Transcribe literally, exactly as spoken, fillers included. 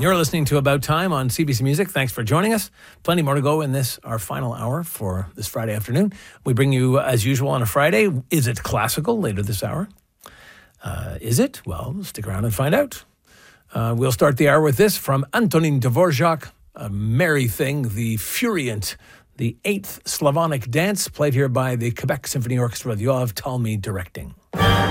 You're listening to About Time on C B C Music. Thanks for joining us. Plenty more to go in this, our final hour for this Friday afternoon. We bring you, as usual, on a Friday. Is it classical later this hour? Uh, is it? Well, stick around and find out. Uh, we'll start the hour with this from Antonin Dvorak, A Merry Thing, the Furient, the eighth Slavonic dance, played here by the Quebec Symphony Orchestra with Yoav Talmy directing.